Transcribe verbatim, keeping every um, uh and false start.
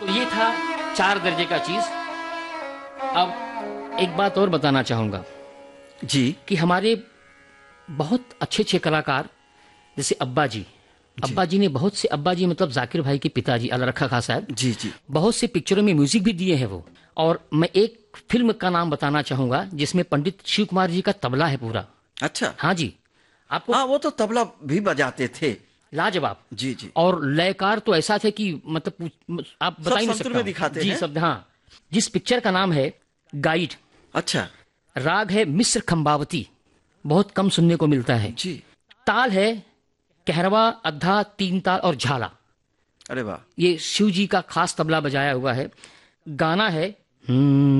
ये था चार दर्जे का चीज। अब एक बात और बताना चाहूंगा जी कि हमारे बहुत अच्छे अच्छे कलाकार जैसे अब्बा जी अब्बा जी ने बहुत से, अब्बा जी मतलब जाकिर भाई के पिताजी अल्लाह रखा खां साहब, जी जी बहुत से पिक्चरों में म्यूजिक भी दिए हैं वो। और मैं एक फिल्म का नाम बताना चाहूंगा जिसमें पंडित शिव कुमार जी का तबला है पूरा। अच्छा। हाँ जी, आपको हाँ, वो तो तबला भी बजाते थे। लाजवाब। जी जी। और लयकार तो ऐसा थे कि मतलब पूछ- आप सब बता ही नहीं संतूर सकता में हूं। दिखाते जी हैं। सब, हाँ। जिस पिक्चर का नाम है गाइड, अच्छा। राग है मिस्र खंबावती, बहुत कम सुनने को मिलता है। जी। ताल है कहरवा, अद्धा, तीन ताल और झाला। अरे वाह। ये शिव जी का खास तबला बजाया हुआ है। गाना है हम्म